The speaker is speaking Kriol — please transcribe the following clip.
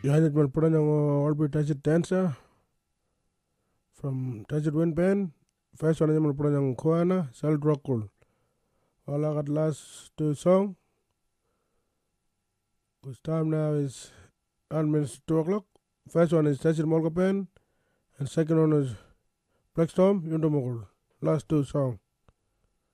Yanet man put on all be touch dancer from touch wind band. First one man put on Koana, Sal Drokul. All I got last two song. Whose time now is 1 minute 2 o'clock. First one is Touch Molkapen and second one is Black Storm Yundamogul. Last two song.